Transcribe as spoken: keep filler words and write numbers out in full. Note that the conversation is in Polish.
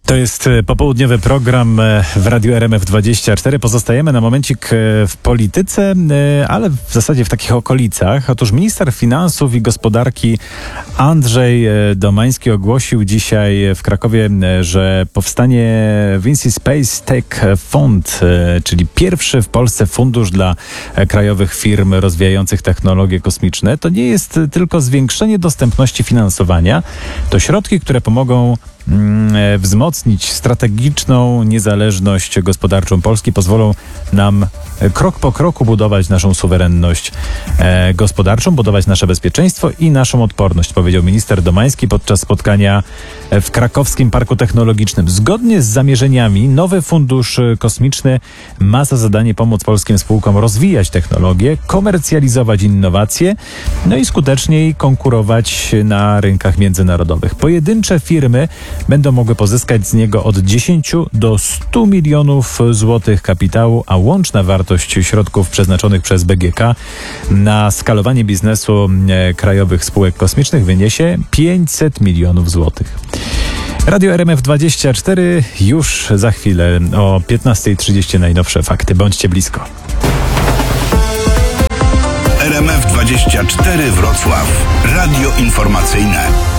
To jest popołudniowy program w Radiu R M F dwadzieścia cztery. Pozostajemy na momencik w polityce, ale w zasadzie w takich okolicach. Otóż minister finansów i gospodarki Andrzej Domański ogłosił dzisiaj w Krakowie, że powstanie Vinci Space Tech Fund, czyli pierwszy w Polsce fundusz dla krajowych firm rozwijających technologie kosmiczne. To nie jest tylko zwiększenie dostępności finansowania, to środki, które pomogą wzmocnić strategiczną niezależność gospodarczą Polski, pozwolą nam krok po kroku budować naszą suwerenność e, gospodarczą, budować nasze bezpieczeństwo i naszą odporność, powiedział minister Domański podczas spotkania w Krakowskim Parku Technologicznym. Zgodnie z zamierzeniami nowy fundusz kosmiczny ma za zadanie pomóc polskim spółkom rozwijać technologię, komercjalizować innowacje, no i skuteczniej konkurować na rynkach międzynarodowych. Pojedyncze firmy będą mogły pozyskać z niego od dziesięciu do stu milionów złotych kapitału, a łączna wartość środków przeznaczonych przez B G K na skalowanie biznesu e, krajowych spółek kosmicznych wyniesie pięćset milionów złotych. Radio R M F dwadzieścia cztery już za chwilę o piętnasta trzydzieści najnowsze fakty. Bądźcie blisko. R M F dwadzieścia cztery Wrocław. Radio informacyjne.